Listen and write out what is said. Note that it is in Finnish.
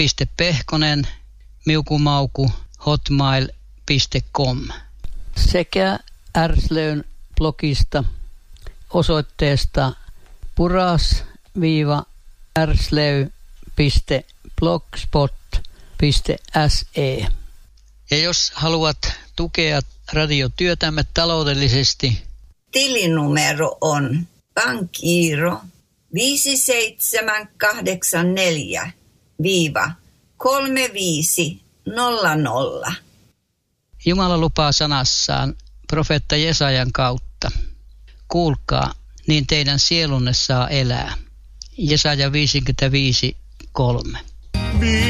j.pehkonen@hotmail.com sekä Ärslöyn blogista osoitteesta puras-ärslöy.blogspot.se. Ja jos haluat tukea radiotyötämme taloudellisesti, tilinumero on pankkiiro 5784-3500. Jumala lupaa sanassaan profeetta Jesajan kautta. Kuulkaa, niin teidän sielunne saa elää. Jesaja 55:3.